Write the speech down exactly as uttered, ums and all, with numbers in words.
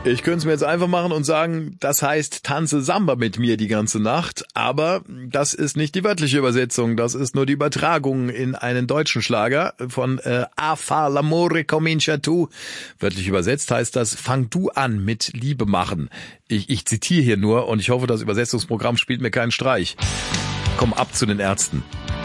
Ich könnte es mir jetzt einfach machen und sagen, das heißt, tanze Samba mit mir die ganze Nacht, aber das ist nicht die wörtliche Übersetzung, das ist nur die Übertragung in einen deutschen Schlager von äh, A fa l'amore comincia tu. Wörtlich übersetzt heißt das, fang du an mit Liebe machen. Ich, ich zitiere hier nur und ich hoffe, das Übersetzungsprogramm spielt mir keinen Streich. Komm ab zu den Ärzten.